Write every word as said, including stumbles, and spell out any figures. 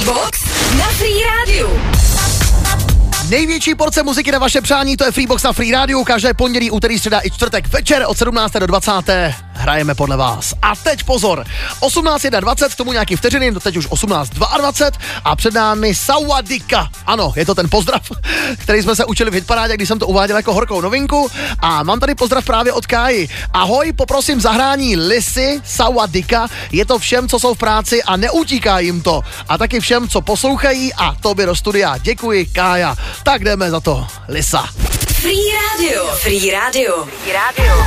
Freebox na Free Rádiu. Největší porce muziky na vaše přání, to je Freebox na Free Rádiu. Každé pondělí, úterý, středa i čtvrtek večer od sedmnácté do dvacáté hrajeme podle vás. A teď pozor, osmnáct dvacet, tomu nějaký vteřiny, teď už osmnáct dvacet a před námi Sawadika. Ano, je to ten pozdrav, který jsme se učili v hitparádě, když jsem to uváděl jako horkou novinku. A mám tady pozdrav právě od Káji. Ahoj, poprosím zahrání Lisy Sawadika. Je to všem, co jsou v práci a neutíká jim to. A taky všem, co poslouchají a tobě do studia. Děkuji, Kája. Tak jdeme za to, Lisa. Free Radio. Free Radio. Free Radio.